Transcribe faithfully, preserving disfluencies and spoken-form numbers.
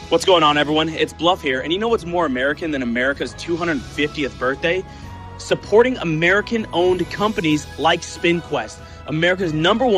What's going on, everyone? It's Bluff here, and you know what's more American than America's two hundred fiftieth birthday? Supporting American-owned companies like SpinQuest, America's number one